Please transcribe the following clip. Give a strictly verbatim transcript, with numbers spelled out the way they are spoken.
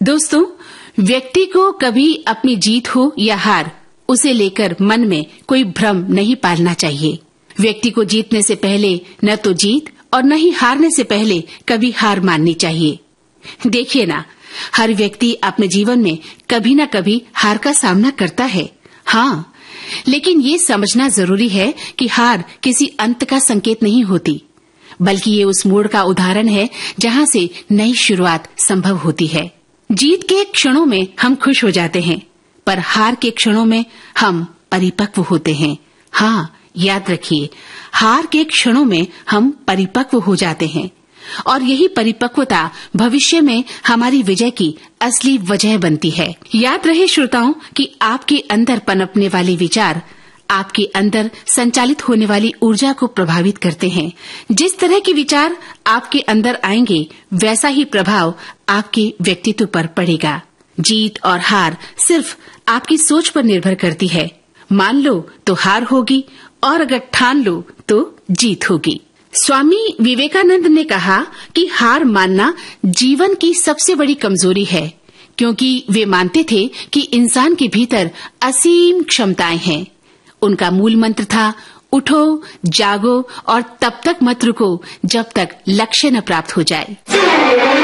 दोस्तों, व्यक्ति को कभी अपनी जीत हो या हार, उसे लेकर मन में कोई भ्रम नहीं पालना चाहिए। व्यक्ति को जीतने से पहले न तो जीत और न ही हारने से पहले कभी हार माननी चाहिए। देखिए ना, हर व्यक्ति अपने जीवन में कभी न कभी हार का सामना करता है। हाँ, लेकिन ये समझना जरूरी है कि हार किसी अंत का संकेत नहीं होती, बल्कि ये उस मोड़ का उदाहरण है जहाँ से नई शुरुआत संभव होती है। जीत के क्षणों में हम खुश हो जाते हैं, पर हार के क्षणों में हम परिपक्व होते हैं। हाँ, याद रखिए, हार के क्षणों में हम परिपक्व हो जाते हैं और यही परिपक्वता भविष्य में हमारी विजय की असली वजह बनती है। याद रहे श्रोताओं कि आपके अंदर पनपने वाले विचार आपके अंदर संचालित होने वाली ऊर्जा को प्रभावित करते हैं। जिस तरह के विचार आपके अंदर आएंगे, वैसा ही प्रभाव आपके व्यक्तित्व पर पड़ेगा। जीत और हार सिर्फ आपकी सोच पर निर्भर करती है। मान लो तो हार होगी और अगर ठान लो तो जीत होगी। स्वामी विवेकानंद ने कहा कि हार मानना जीवन की सबसे बड़ी कमजोरी है, क्योंकि वे मानते थे कि इंसान के भीतर असीम क्षमताएं हैं। उनका मूल मंत्र था, उठो, जागो और तब तक मत रुको जब तक लक्ष्य न प्राप्त हो जाए।